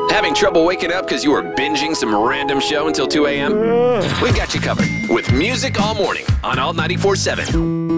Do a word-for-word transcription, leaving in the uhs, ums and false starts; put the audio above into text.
Having trouble waking up because you were binging some random show until two A M? We've got you covered with music all morning on Alt ninety-four point seven.